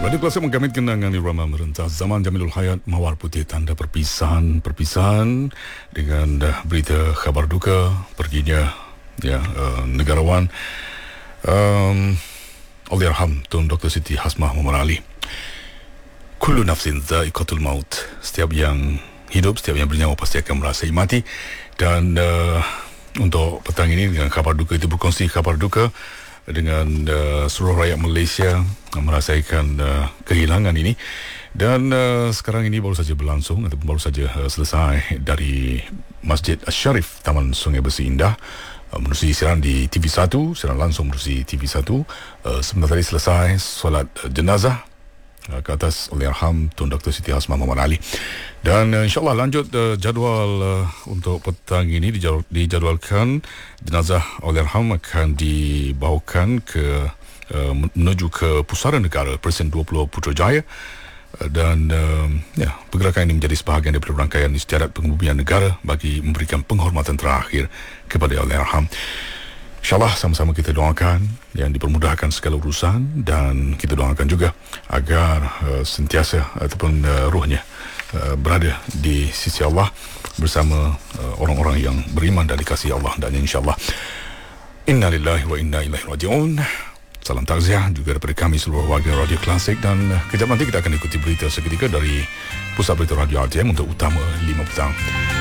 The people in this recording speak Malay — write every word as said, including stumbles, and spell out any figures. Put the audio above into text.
Radio Klasik menggamit kenangan irama merentas zaman Jamilul Hayat, mawar putih tanda perpisahan perpisahan dengan uh, berita khabar duka perginya ya uh, negarawan um, Allahyarham Tun Doktor Siti Hasmah Muhammad Ali. Kullu nafsin dha'iqatul maut. Setiap yang hidup, setiap yang bernyawa pasti akan merasai mati. Dan uh, untuk petang ini dengan khabar duka itu berkongsi khabar duka dengan uh, seluruh rakyat Malaysia merasakan uh, kehilangan ini. Dan uh, sekarang ini baru saja berlangsung ataupun baru saja uh, selesai dari Masjid Asy-Syarif Taman Sungai Besi Indah, uh, menerusi siaran di T V satu, siaran langsung menerusi T V satu. Uh, sebentar tadi selesai solat uh, jenazah uh, ke atas Allahyarham Tun Doktor Siti Hasmah Muhammad Ali. Dan uh, insyaAllah lanjut uh, jadual uh, untuk petang ini dijadwal, dijadualkan jenazah Allahyarham akan dibawakan ke uh, menuju ke Pusara Negara Presiden dua puluh Putrajaya. Uh, dan uh, ya, pergerakan ini menjadi sebahagian daripada rangkaian istiadat pengebumian negara bagi memberikan penghormatan terakhir kepada Allahyarham. InsyaAllah sama-sama kita doakan yang dipermudahkan segala urusan, dan kita doakan juga agar uh, sentiasa ataupun uh, ruhnya uh, berada di sisi Allah bersama uh, orang-orang yang beriman dan dikasihi Allah. Dan insyaAllah inna lillahi wa inna ilaihi raji'un. Salam takziah juga daripada kami seluruh warga Radio Klasik. Dan uh, kejap nanti kita akan ikuti berita seketika dari Pusat Berita Radio R T M untuk utama lima petang.